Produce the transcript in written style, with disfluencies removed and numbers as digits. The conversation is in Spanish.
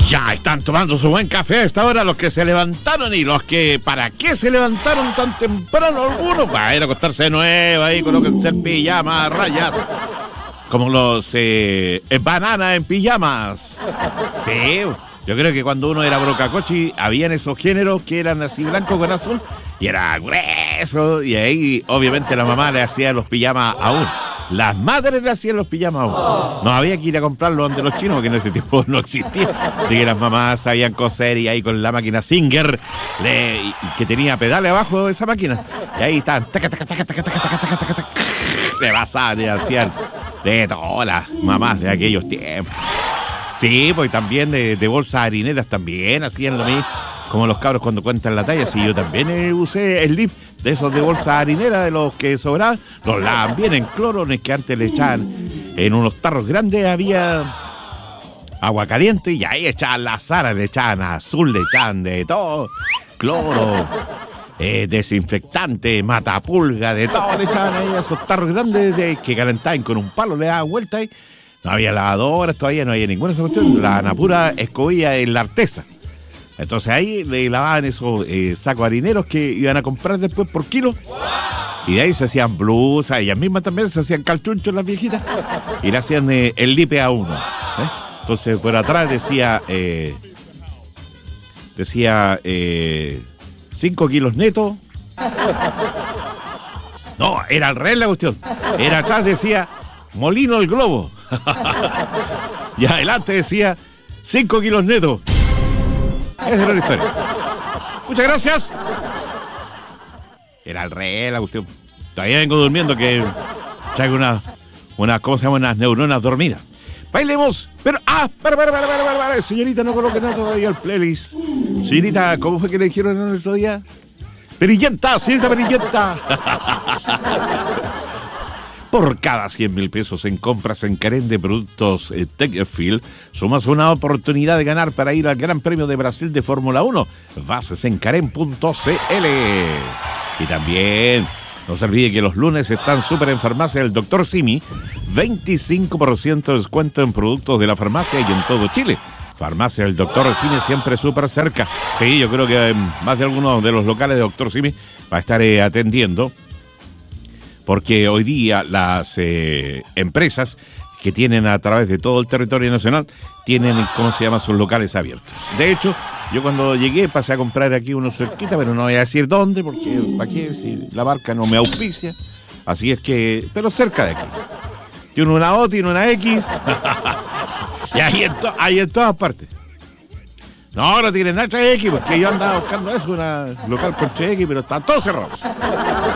Ya están tomando su buen café a esta hora los que se levantaron y los que... ¿Para qué se levantaron tan temprano algunos? Para ir a acostarse de nuevo ahí, colóquense el pijama, rayas. Como los bananas en pijamas. Sí, yo creo que cuando uno era brocacochi, habían esos géneros que eran así blanco con azul y era grueso. Y ahí, obviamente, la mamá le hacía los pijamas a uno. Las madres le hacían los pijamas a uno. No había que ir a comprarlos donde los chinos, porque en ese tiempo no existía. Así que las mamás sabían coser y ahí con la máquina Singer, que tenía pedales abajo de esa máquina. Y ahí estaban, le pasaban y hacían de todas las mamás de aquellos tiempos. Sí, pues también de bolsas harineras también hacían lo mismo. Como los cabros cuando cuentan la talla. Sí, yo también usé el lip de esos de bolsa harinera, de los que sobraban. Los lavaban bien en clorones que antes le echaban en unos tarros grandes. Había agua caliente y ahí echaban la sal, le echaban azul, le echaban de todo. Cloro, desinfectante, matapulga, de todo le echaban ahí a esos tarros grandes que calentaban con un palo, le daban vuelta ahí. No había lavadoras, todavía no había ninguna de esas cuestiones. La pura escobilla en la artesa. Entonces ahí le lavaban esos sacos harineros que iban a comprar después por kilo. Y de ahí se hacían blusas, ellas mismas también se hacían calchunchos las viejitas. Y le hacían el lipe a uno. Entonces por atrás decía 5 kilos netos. No, era al revés la cuestión. Era atrás decía Molino el Globo. Y adelante decía 5 kilos netos. Esa era la historia. Muchas gracias. Era al revés la cuestión. Todavía vengo durmiendo que traigo ¿cómo se llama? Unas neuronas dormidas. Bailemos, pero para. Señorita, no coloque nada todavía al playlist. Señorita, ¿cómo fue que le dijeron el otro día? Perillenta, señorita Perillenta. Por cada 100,000 pesos en compras en Carén de productos Techfield, sumas una oportunidad de ganar para ir al Gran Premio de Brasil de Fórmula 1. Bases en Carén.cl. Y también, no se olvide que los lunes están súper en farmacia del Dr. Simi. 25% de descuento en productos de la farmacia y en todo Chile. Farmacia del Dr. Simi siempre súper cerca. Sí, yo creo que más de algunos de los locales de Dr. Simi va a estar atendiendo. Porque hoy día las empresas que tienen a través de todo el territorio nacional tienen, sus locales abiertos. De hecho, yo cuando llegué pasé a comprar aquí uno cerquita, pero no voy a decir dónde, porque ¿para qué? Si la marca no me auspicia. Así es que, pero cerca de aquí. Tiene una O, tiene una X. Y ahí en todas partes. No, no tienen HX, porque yo andaba buscando eso, una local con HX, pero están todos cerrados.